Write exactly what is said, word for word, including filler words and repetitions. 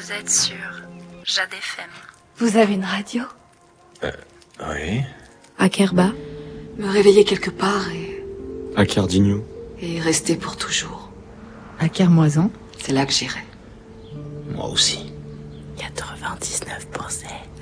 Vous êtes sur Jade F M. Vous avez une radio? Euh, oui. À Kerba? Me réveiller quelque part et... À Cardignou. Et rester pour toujours. À Kermoisan? C'est là que j'irai. Moi aussi. quatre-vingt-dix-neuf pour cent.